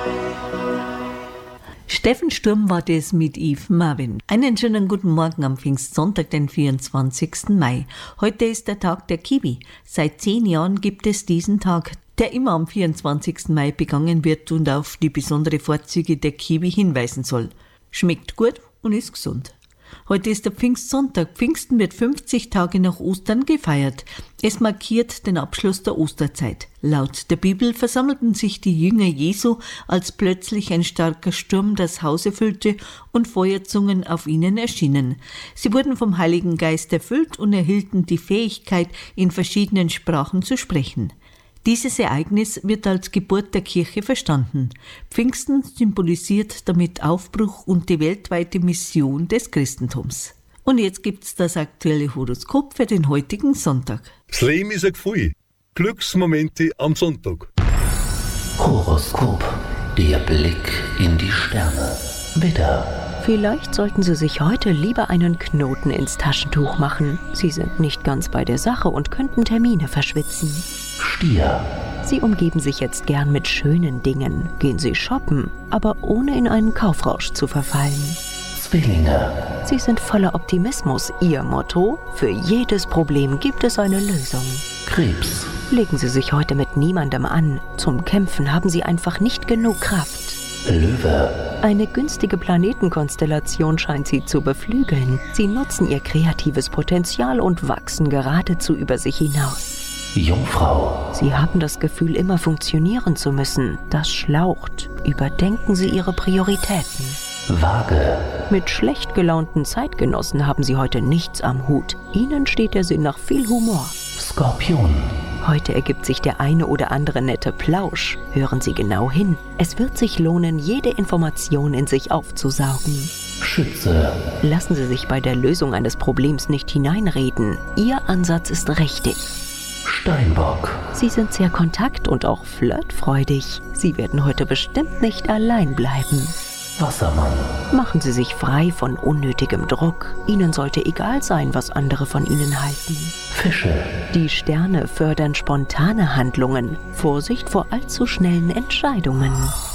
Steffen Sturm war das mit Yves Marvin. Einen schönen guten Morgen am Pfingstsonntag, den 24. Mai. Heute ist der Tag der Kiwi. Seit 10 Jahren gibt es diesen Tag, der immer am 24. Mai begangen wird und auf die besondere Vorzüge der Kiwi hinweisen soll. Schmeckt gut und ist gesund. Heute ist der Pfingstsonntag. Pfingsten wird 50 Tage nach Ostern gefeiert. Es markiert den Abschluss der Osterzeit. Laut der Bibel versammelten sich die Jünger Jesu, als plötzlich ein starker Sturm das Haus erfüllte und Feuerzungen auf ihnen erschienen. Sie wurden vom Heiligen Geist erfüllt und erhielten die Fähigkeit, in verschiedenen Sprachen zu sprechen. Dieses Ereignis wird als Geburt der Kirche verstanden. Pfingsten symbolisiert damit Aufbruch und die weltweite Mission des Christentums. Und jetzt gibt's das aktuelle Horoskop für den heutigen Sonntag. Das Leben ist ein Gefühl. Glücksmomente am Sonntag. Horoskop. Der Blick in die Sterne. Widder. Vielleicht sollten Sie sich heute lieber einen Knoten ins Taschentuch machen. Sie sind nicht ganz bei der Sache und könnten Termine verschwitzen. Stier. Sie umgeben sich jetzt gern mit schönen Dingen. Gehen Sie shoppen, aber ohne in einen Kaufrausch zu verfallen. Zwillinge. Sie sind voller Optimismus. Ihr Motto: Für jedes Problem gibt es eine Lösung. Krebs. Legen Sie sich heute mit niemandem an. Zum Kämpfen haben Sie einfach nicht genug Kraft. Löwe. Eine günstige Planetenkonstellation scheint Sie zu beflügeln. Sie nutzen Ihr kreatives Potenzial und wachsen geradezu über sich hinaus. Jungfrau. Sie haben das Gefühl, immer funktionieren zu müssen. Das schlaucht. Überdenken Sie Ihre Prioritäten. Waage. Mit schlecht gelaunten Zeitgenossen haben Sie heute nichts am Hut. Ihnen steht der Sinn nach viel Humor. Skorpion. Heute ergibt sich der eine oder andere nette Plausch. Hören Sie genau hin. Es wird sich lohnen, jede Information in sich aufzusaugen. Schütze. Lassen Sie sich bei der Lösung eines Problems nicht hineinreden. Ihr Ansatz ist richtig. Steinbock. Sie sind sehr kontakt- und auch flirtfreudig. Sie werden heute bestimmt nicht allein bleiben. Wassermann. Machen Sie sich frei von unnötigem Druck. Ihnen sollte egal sein, was andere von Ihnen halten. Fische. Die Sterne fördern spontane Handlungen. Vorsicht vor allzu schnellen Entscheidungen.